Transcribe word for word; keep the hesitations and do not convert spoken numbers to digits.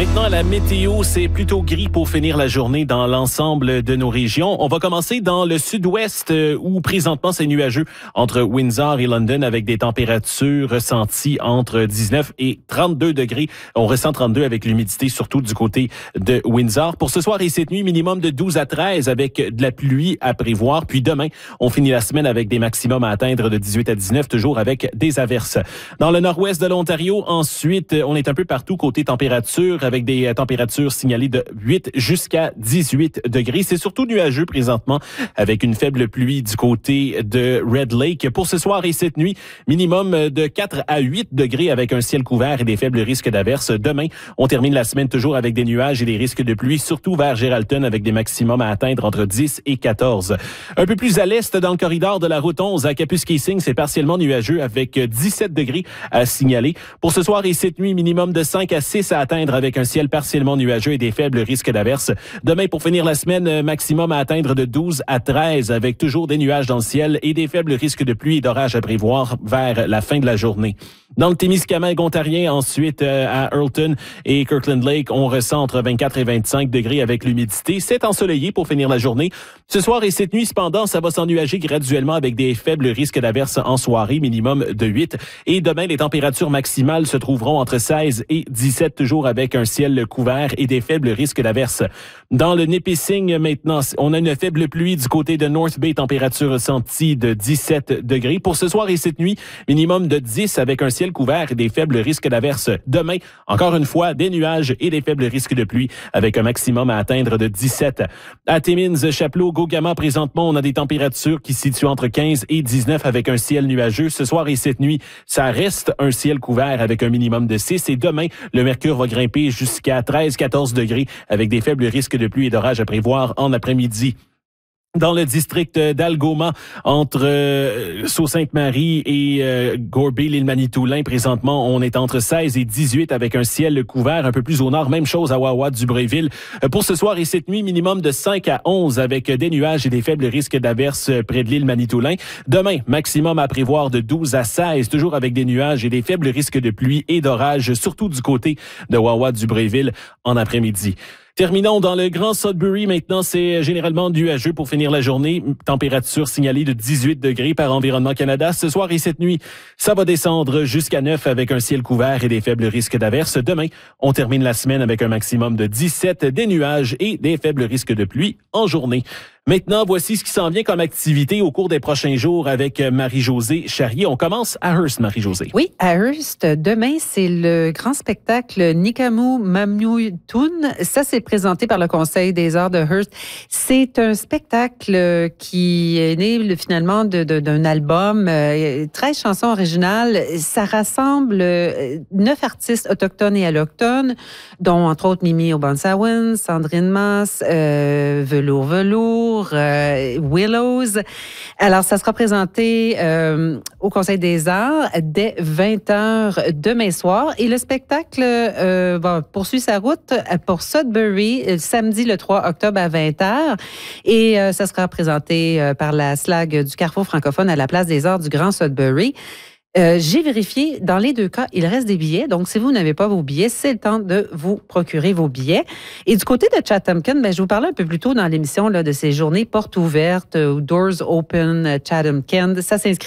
Maintenant, la météo, c'est plutôt gris pour finir la journée dans l'ensemble de nos régions. On va commencer dans le sud-ouest où présentement c'est nuageux entre Windsor et London avec des températures ressenties entre dix-neuf et trente-deux degrés. On ressent trente-deux avec l'humidité, surtout du côté de Windsor. Pour ce soir et cette nuit, minimum de douze à treize avec de la pluie à prévoir. Puis demain, on finit la semaine avec des maximums à atteindre de dix-huit à dix-neuf, toujours avec des averses. Dans le nord-ouest de l'Ontario, ensuite, on est un peu partout côté température, avec des températures signalées de huit jusqu'à dix-huit degrés. C'est surtout nuageux présentement avec une faible pluie du côté de Red Lake. Pour ce soir et cette nuit, minimum de quatre à huit degrés avec un ciel couvert et des faibles risques d'averses. Demain, on termine la semaine toujours avec des nuages et des risques de pluie, surtout vers Geraldton avec des maximums à atteindre entre dix et quatorze. Un peu plus à l'est, dans le corridor de la route onze à Kapuskasing, c'est partiellement nuageux avec dix-sept degrés à signaler. Pour ce soir et cette nuit, minimum de cinq à six à atteindre avec un ciel partiellement nuageux et des faibles risques d'averses. Demain, pour finir la semaine, maximum à atteindre de douze à treize avec toujours des nuages dans le ciel et des faibles risques de pluie et d'orage à prévoir vers la fin de la journée. Dans le Témiscamingue ontarien, ensuite euh, à Earlton et Kirkland Lake, on ressent entre vingt-quatre et vingt-cinq degrés avec l'humidité. C'est ensoleillé pour finir la journée. Ce soir et cette nuit, cependant, ça va s'ennuager graduellement avec des faibles risques d'averses en soirée, minimum de huit. Et demain, les températures maximales se trouveront entre seize et dix-sept, toujours avec un ciel couvert et des faibles risques d'averses. Dans le Nipissing, maintenant, on a une faible pluie du côté de North Bay, température ressentie de dix-sept degrés. Pour ce soir et cette nuit, minimum de dix avec un ciel couvert et des faibles risques d'averses. Demain, encore une fois, des nuages et des faibles risques de pluie avec un maximum à atteindre de dix-sept. À Timmins, Chapleau, Gogama, présentement, on a des températures qui se situent entre quinze et dix-neuf avec un ciel nuageux. Ce soir et cette nuit, ça reste un ciel couvert avec un minimum de six. Et demain, le mercure va grimper jusqu'à treize à quatorze degrés avec des faibles risques de pluie et d'orage à prévoir en après-midi. Dans le district d'Algoma, entre euh, Sault-Sainte-Marie et euh, Gorby, l'île Manitoulin, présentement, on est entre seize et dix-huit avec un ciel couvert. Un peu plus au nord, même chose à Wawa, Dubreuilville. Euh, pour ce soir et cette nuit, minimum de cinq à onze avec des nuages et des faibles risques d'averses près de l'île Manitoulin. Demain, maximum à prévoir de douze à seize, toujours avec des nuages et des faibles risques de pluie et d'orage, surtout du côté de Wawa, Dubreuilville, en après-midi. Terminons dans le Grand Sudbury. Maintenant, c'est généralement nuageux pour finir la journée. Température signalée de dix-huit degrés par Environnement Canada. Ce soir et cette nuit, ça va descendre jusqu'à neuf avec un ciel couvert et des faibles risques d'averses. Demain, on termine la semaine avec un maximum de dix-sept, des nuages et des faibles risques de pluie en journée. Maintenant, voici ce qui s'en vient comme activité au cours des prochains jours avec Marie-Josée Charrier. On commence à Hearst, Marie-Josée. Oui, à Hearst. Demain, c'est le grand spectacle Nikamu Mamnuytun. Ça, c'est présenté par le Conseil des arts de Hearst. C'est un spectacle qui est né finalement de, de, d'un album, euh, treize chansons originales. Ça rassemble euh, neuf artistes autochtones et allochtones, dont entre autres Mimi Obansawen, Sandrine Masse, euh, Velours Velours, Euh, Willows. Alors, ça sera présenté euh, au Conseil des arts dès vingt heures demain soir. Et le spectacle euh, va poursuivre sa route pour Sudbury samedi le trois octobre à vingt heures. Et euh, ça sera présenté euh, par la S L A G du Carrefour francophone à la Place des arts du Grand Sudbury. Euh, j'ai vérifié, dans les deux cas, il reste des billets. Donc, si vous n'avez pas vos billets, c'est le temps de vous procurer vos billets. Et du côté de Chathamkin, ben, je vous parlais un peu plus tôt dans l'émission là, de ces journées portes ouvertes, ou Doors Open Chathamkin. Ça s'inscrit